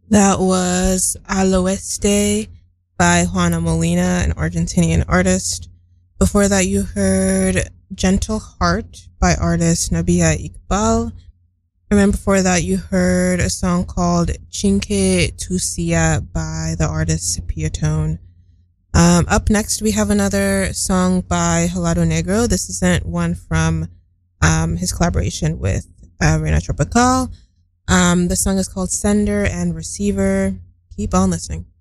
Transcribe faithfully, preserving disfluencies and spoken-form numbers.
That was Al Oeste by Juana Molina, an Argentinian artist. Before that, you heard Gentle Heart by artist Nabia Iqbal. And then before that, you heard a song called Chinque Tusia by the artist Piatone. Um, up next, we have another song by Helado Negro. This isn't one from um, his collaboration with uh, Reina Tropical. Um, the song is called Sender and Receiver. Keep on listening.